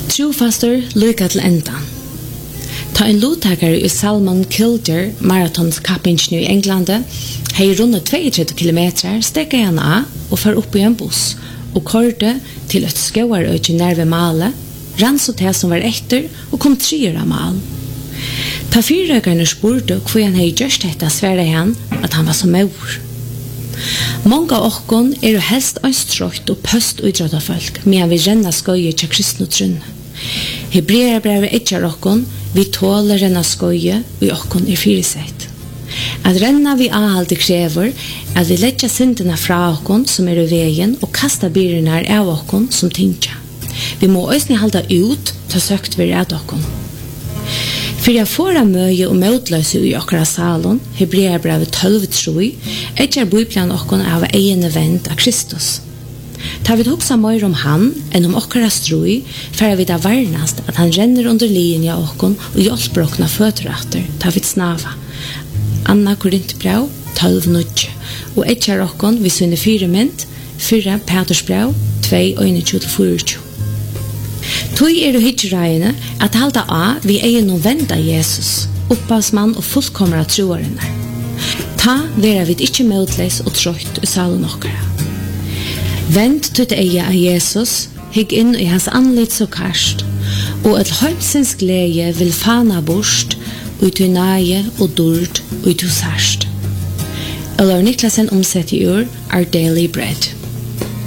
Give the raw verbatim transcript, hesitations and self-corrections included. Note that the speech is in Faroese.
Trofastor lycka til endan. Ta en lottakare i Salmon Kilder maratonskappingen i Englande, hei rundt tjuetre kilometer, stekka han av og far opp i en buss, og kørte til et skåarøyke nær ved Male, rann så til som var etter, og kom trier av Mal. Ta fyrrøkerne spurte hvor han hei gjørst dette, sverre han at han var som mor. Många av okkon er jo helst ønstråkt og pøst-utrådda-folk, medan vi renna skøye til kristne trunne. Hebreerbrevet etjar okkon, vi tåler renna skøye, og okkon er fyrisett. At renna vi avhalde krever, at vi letja syndene fra okkon som er i veien, og kasta byrene av okkon som tinkja. Vi må òsne halda ut, ta søkt vi redd okkon. For jeg får av møye og møtløse i okkara salon, Hebreerbrevet tolv troi, etjar bøyplan okkon av egene vend av Kristus. Ta vi hoksa mer om han enn om okkara stroi, for vi da varnast at han renner under linja okkon og hjelper okkona føterater, ta vi snava. Anna Korintbrev tolv nudje, og etjar okkon vi sunne fire mynd, fyrra Petersbrev två tjueåtte til fyrtio. Tøy er det hitjereiene at halda av vi er noen venda Jesus, opphavsmann og fullkomra troarene. Ta vera vi ikke møtleis og trøyt i salen okkara. Vend til eie av Jesus, hygg inn i hans anlitt så karst, og et høytsins glede vil fana bort, ut i nage og dord, ut i særst. Eller Niklasen omsett i ord, Our Daily Bread.